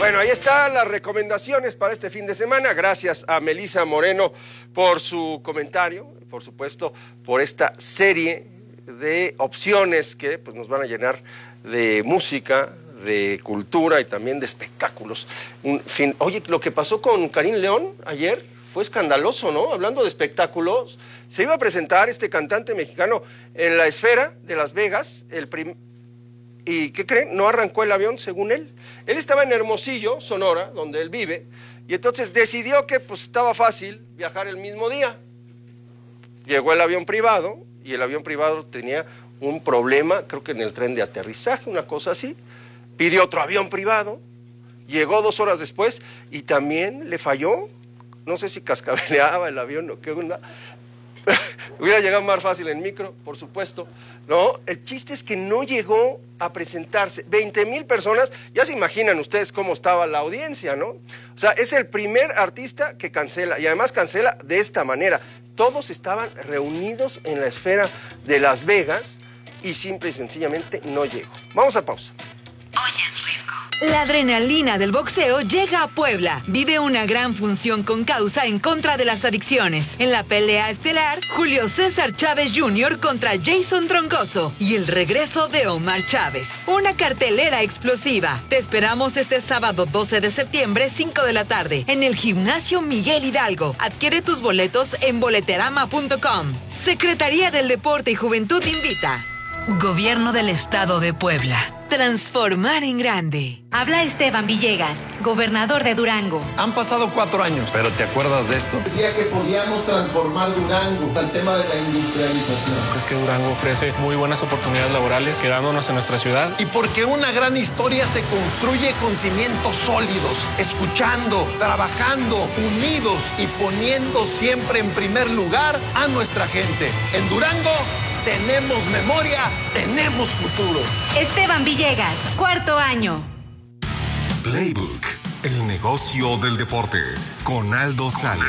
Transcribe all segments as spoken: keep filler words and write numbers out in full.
Bueno, ahí están las recomendaciones para este fin de semana. Gracias a Melissa Moreno por su comentario, por supuesto, por esta serie de opciones que pues, nos van a llenar de música, de cultura y también de espectáculos. Un fin... Oye, lo que pasó con Karim León ayer fue escandaloso, ¿no? Hablando de espectáculos, se iba a presentar este cantante mexicano en la Esfera de Las Vegas, el prim... ¿Y qué creen? No arrancó el avión, según él. Él estaba en Hermosillo, Sonora, donde él vive, y entonces decidió que pues, estaba fácil viajar el mismo día. Llegó el avión privado, y el avión privado tenía un problema, creo que en el tren de aterrizaje, una cosa así. Pidió otro avión privado, llegó dos horas después, y también le falló. No sé si cascabeleaba el avión o qué onda. Hubiera llegado más fácil en micro, por supuesto. No, el chiste es que no llegó a presentarse. veinte mil personas, ya se imaginan ustedes cómo estaba la audiencia, ¿no? O sea, es el primer artista que cancela, y además cancela de esta manera. Todos estaban reunidos en la Esfera de Las Vegas y simple y sencillamente no llegó. Vamos a pausa. La adrenalina del boxeo llega a Puebla. Vive una gran función con causa en contra de las adicciones. En la pelea estelar, Julio César Chávez junior contra Jason Troncoso y el regreso de Omar Chávez. Una cartelera explosiva. Te esperamos este sábado doce de septiembre, cinco de la tarde, en el Gimnasio Miguel Hidalgo. Adquiere tus boletos en boleterama punto com. Secretaría del Deporte y Juventud invita. Gobierno del Estado de Puebla. Transformar en grande. Habla Esteban Villegas, gobernador de Durango. Han pasado cuatro años, pero ¿te acuerdas de esto? Decía que podíamos transformar Durango al tema de la industrialización. Es que Durango ofrece muy buenas oportunidades laborales, quedándonos en nuestra ciudad. Y porque una gran historia se construye con cimientos sólidos, escuchando, trabajando, unidos y poniendo siempre en primer lugar a nuestra gente. En Durango tenemos memoria, tenemos futuro. Esteban Villegas, cuarto año. Playbook, el negocio del deporte, con Aldo Sales.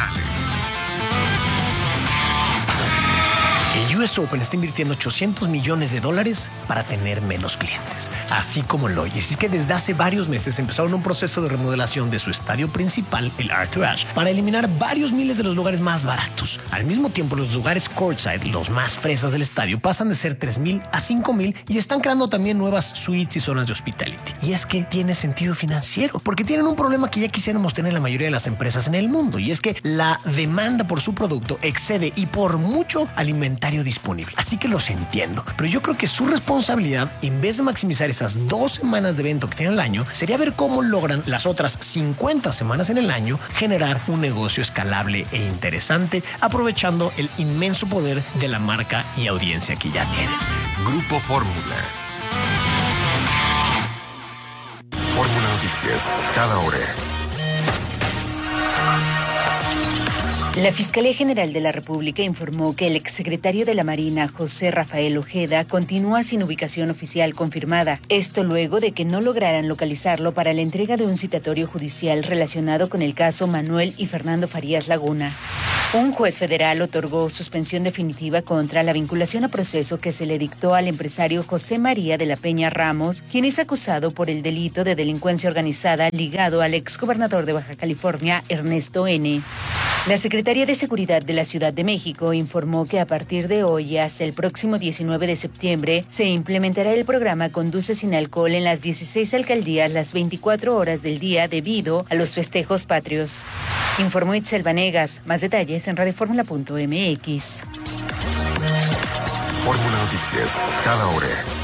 El U S Open está invirtiendo ochocientos millones de dólares para tener menos clientes, así como lo oyes. Es que desde hace varios meses empezaron un proceso de remodelación de su estadio principal, el Arthur Ashe, para eliminar varios miles de los lugares más baratos. Al mismo tiempo, los lugares courtside, los más fresas del estadio, pasan de ser tres mil a cinco mil y están creando también nuevas suites y zonas de hospitality. Y es que tiene sentido financiero, porque tienen un problema que ya quisiéramos tener la mayoría de las empresas en el mundo, y es que la demanda por su producto excede y por mucho al inventario disponible. Así que los entiendo, pero yo creo que su responsabilidad, en vez de maximizar esas dos semanas de evento que tienen al año, sería ver cómo logran las otras cincuenta semanas en el año generar un negocio escalable e interesante, aprovechando el inmenso poder de la marca y audiencia que ya tienen. Grupo Fórmula. Fórmula Noticias, cada hora. La Fiscalía General de la República informó que el exsecretario de la Marina, José Rafael Ojeda, continúa sin ubicación oficial confirmada. Esto luego de que no lograran localizarlo para la entrega de un citatorio judicial relacionado con el caso Manuel y Fernando Farías Laguna. Un juez federal otorgó suspensión definitiva contra la vinculación a proceso que se le dictó al empresario José María de la Peña Ramos, quien es acusado por el delito de delincuencia organizada ligado al exgobernador de Baja California, Ernesto N. La Secretaría de Seguridad de la Ciudad de México informó que a partir de hoy hasta el próximo diecinueve de septiembre se implementará el programa Conduce sin alcohol en las dieciséis alcaldías las veinticuatro horas del día debido a los festejos patrios. Informó Itzel Vanegas. Más detalles en radioformula punto m x. Fórmula Noticias, cada hora.